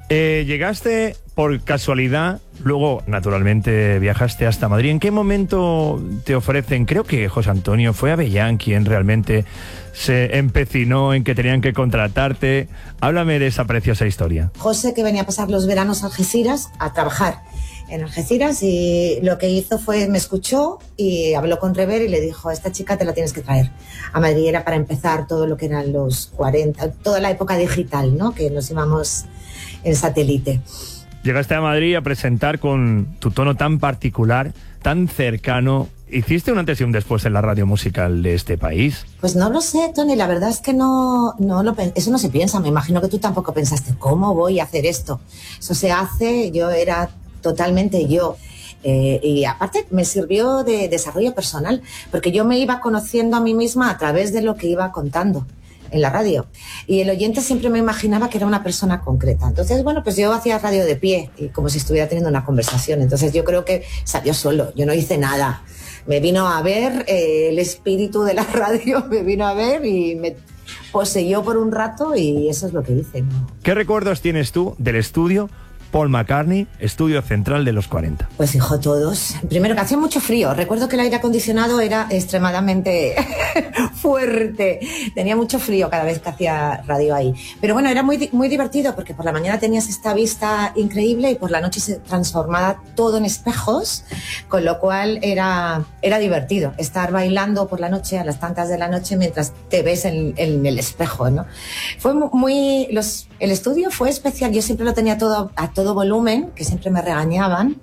Llegaste por casualidad, luego naturalmente viajaste hasta Madrid. ¿En qué momento te ofrecen? Creo que José Antonio fue Avellán quien realmente se empecinó en que tenían que contratarte. Háblame de esa preciosa historia. José, que venía a pasar los veranos a Algeciras a trabajar en Algeciras, y lo que hizo fue, me escuchó y habló con Rever y le dijo: esta chica te la tienes que traer a Madrid. Era para empezar todo lo que eran los 40, toda la época digital, ¿no? Que nos íbamos en satélite. Llegaste a Madrid a presentar con tu tono tan particular, tan cercano. ¿Hiciste un antes y un después en la radio musical de este país? Pues no lo sé, Tony, la verdad es que eso no se piensa. Me imagino que tú tampoco pensaste: ¿cómo voy a hacer esto? Eso se hace. Yo era totalmente yo. Y aparte me sirvió de desarrollo personal, porque yo me iba conociendo a mí misma a través de lo que iba contando en la radio, y el oyente siempre me imaginaba que era una persona concreta. Entonces, bueno, pues yo hacía radio de pie, y como si estuviera teniendo una conversación. Entonces yo creo que salió solo, yo no hice nada. Me vino a ver el espíritu de la radio, me vino a ver y me poseyó por un rato, y eso es lo que hice, ¿no? ¿Qué recuerdos tienes tú del estudio Paul McCartney, estudio central de los 40? Pues hijo, todos. Primero, que hacía mucho frío. Recuerdo que el aire acondicionado era extremadamente fuerte. Tenía mucho frío cada vez que hacía radio ahí. Pero bueno, era muy divertido, porque por la mañana tenías esta vista increíble y por la noche se transformaba todo en espejos, con lo cual era divertido estar bailando por la noche, a las tantas de la noche, mientras te ves en el espejo, ¿no? Fue el estudio fue especial. Yo siempre lo tenía a todo volumen, que siempre me regañaban,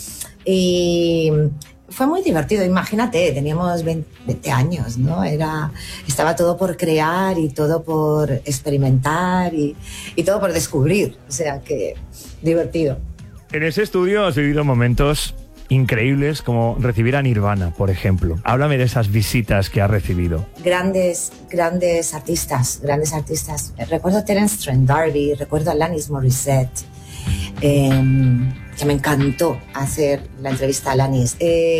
y fue muy divertido. Imagínate, teníamos 20 años, ¿no? Estaba todo por crear y todo por experimentar y todo por descubrir, o sea que divertido. En ese estudio has vivido momentos increíbles, como recibir a Nirvana, por ejemplo. Háblame de esas visitas que has recibido. Grandes artistas. Recuerdo a Terence Trent D'Arby, recuerdo a Alanis Morissette, que me encantó hacer la entrevista a Alanis.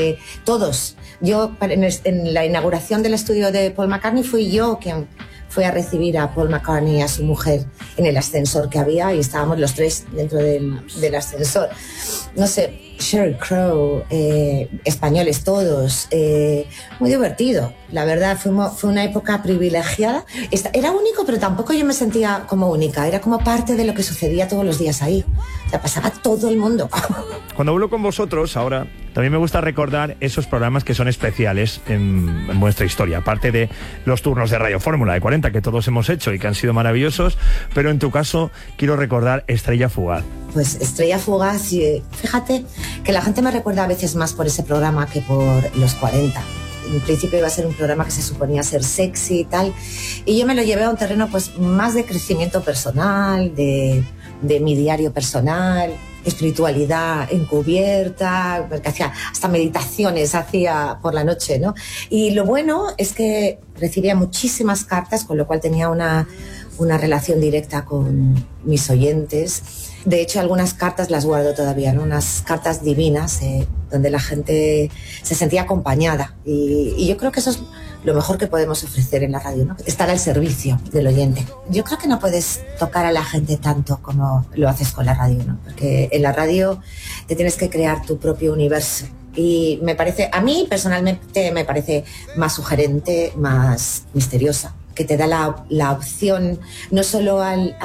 Todos. Yo, en la inauguración del estudio de Paul McCartney, fui yo quien fue a recibir a Paul McCartney y a su mujer en el ascensor que había, y estábamos los tres dentro del ascensor. No sé, Sheryl Crow, españoles todos, muy divertido. La verdad, fue una época privilegiada. Era único, pero tampoco yo me sentía como única. Era como parte de lo que sucedía todos los días ahí. O sea, pasaba todo el mundo. Cuando hablo con vosotros ahora, también me gusta recordar esos programas que son especiales en vuestra historia, aparte de los turnos de Radio Fórmula de 40 que todos hemos hecho y que han sido maravillosos, pero en tu caso quiero recordar Estrella Fugaz. Pues Estrella Fugaz, fíjate que la gente me recuerda a veces más por ese programa que por los 40. En principio iba a ser un programa que se suponía ser sexy y tal, y yo me lo llevé a un terreno pues más de crecimiento personal, de mi diario personal, espiritualidad encubierta, porque hacía hasta meditaciones hacía por la noche, ¿no? Y lo bueno es que recibía muchísimas cartas, con lo cual tenía una relación directa con mis oyentes. De hecho, algunas cartas las guardo todavía, ¿no? Unas cartas divinas donde la gente se sentía acompañada, y yo creo que eso es lo mejor que podemos ofrecer en la radio, ¿no? Estar al servicio del oyente. Yo creo que no puedes tocar a la gente tanto como lo haces con la radio, ¿no? Porque en la radio te tienes que crear tu propio universo. Y a mí personalmente me parece más sugerente, más misteriosa, que te da la opción no solo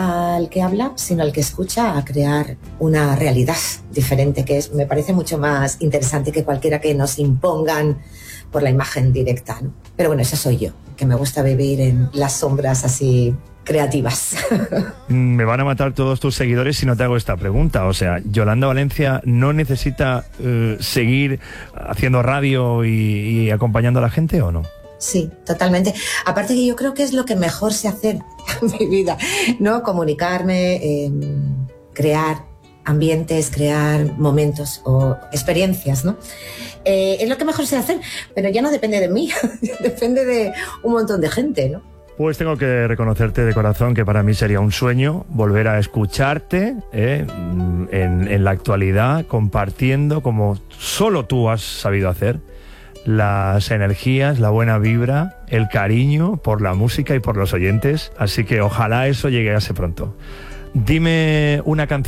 al que habla, sino al que escucha, a crear una realidad diferente, que me parece mucho más interesante que cualquiera que nos impongan por la imagen directa, ¿no? Pero bueno, esa soy yo, que me gusta vivir en las sombras así creativas. Me van a matar todos tus seguidores si no te hago esta pregunta. O sea, ¿Yolanda Valencia no necesita seguir haciendo radio y acompañando a la gente, o no? Sí, totalmente. Aparte que yo creo que es lo que mejor sé hacer en mi vida, ¿no? Comunicarme, crear ambientes, crear momentos o experiencias, ¿no? Es lo que mejor sé hacer, pero ya no depende de mí, depende de un montón de gente, ¿no? Pues tengo que reconocerte de corazón que para mí sería un sueño volver a escucharte en la actualidad, compartiendo como solo tú has sabido hacer las energías, la buena vibra, el cariño por la música y por los oyentes. Así que ojalá eso llegue pronto. Dime una canción